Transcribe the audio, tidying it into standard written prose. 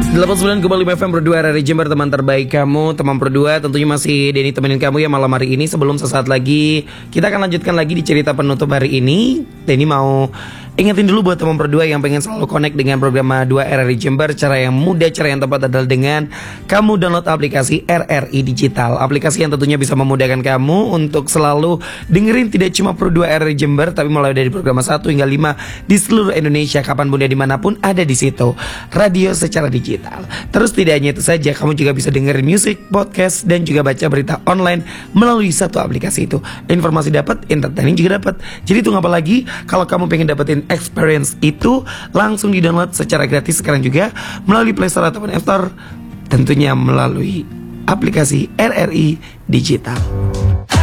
89,5 FM Pro 2 RRI Jember, teman terbaik kamu. Teman Pro 2, tentunya masih Denny temenin kamu ya malam hari ini. Sebelum sesaat lagi kita akan lanjutkan lagi di cerita penutup hari ini, Denny mau ingetin dulu buat teman Pro 2 yang pengen selalu connect dengan program 2 RRI Jember. Cara yang mudah, cara yang tepat adalah dengan kamu download aplikasi RRI Digital. Aplikasi yang tentunya bisa memudahkan kamu untuk selalu dengerin tidak cuma Pro 2 RRI Jember, tapi mulai dari program 1 hingga 5 di seluruh Indonesia, kapan bunda dimanapun ada di situ. Radio secara digital. Terus tidak hanya itu saja, kamu juga bisa dengerin musik, podcast, dan juga baca berita online melalui satu aplikasi itu. Informasi dapat, entertaining juga dapat. Jadi tunggu apa lagi? Kalau kamu pengen dapetin experience itu, langsung di-download secara gratis sekarang juga melalui Play Store ataupun App Store, tentunya melalui aplikasi RRI Digital.